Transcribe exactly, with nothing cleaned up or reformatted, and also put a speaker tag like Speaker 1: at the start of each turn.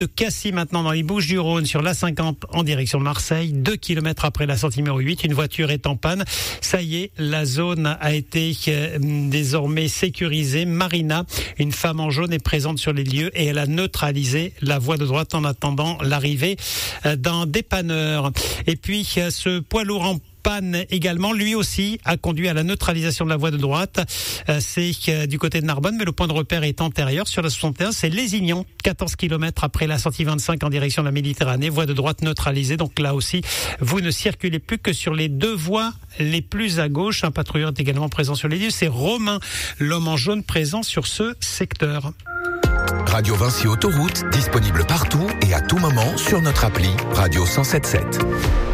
Speaker 1: De Cassis maintenant dans les Bouches-du-Rhône sur l'A cinquante en direction de Marseille. Deux kilomètres après la sortie numéro huit, une voiture est en panne. Ça y est, la zone a été euh, désormais sécurisée. Marina, une femme en jaune, est présente sur les lieux et elle a neutralisé la voie de droite en attendant l'arrivée euh, d'un dépanneur. Et puis euh, ce poids lourd en panne également, lui aussi a conduit à la neutralisation de la voie de droite. Euh, c'est euh, du côté de Narbonne, mais le point de repère est antérieur sur la soixante et un, c'est Lézignan, quatorze kilomètres après la sortie vingt-cinq en direction de la Méditerranée, voie de droite neutralisée. Donc là aussi, vous ne circulez plus que sur les deux voies les plus à gauche. Un patrouilleur est également présent sur les lieux, c'est Romain, l'homme en jaune présent sur ce secteur.
Speaker 2: Radio Vinci Autoroute, disponible partout et à tout moment sur notre appli Radio cent soixante-dix-sept.